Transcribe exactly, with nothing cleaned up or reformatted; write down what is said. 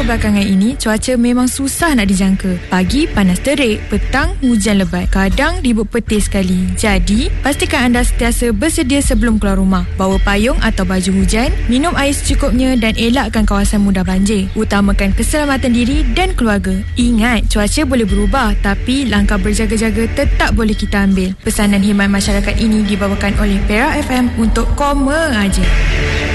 belakangan ini, cuaca memang susah nak dijangka. Pagi panas terik, petang hujan lebat, kadang ribut petir sekali. Jadi, pastikan anda sentiasa bersedia sebelum keluar rumah. Bawa payung atau baju hujan, minum air secukupnya dan elakkan kawasan mudah banjir. Utamakan keselamatan diri dan keluarga. Ingat, cuaca boleh berubah, tapi langkah berjaga-jaga tetap boleh kita ambil. Pesanan khidmat masyarakat ini dibawakan oleh Perak F M untuk Koma Aja.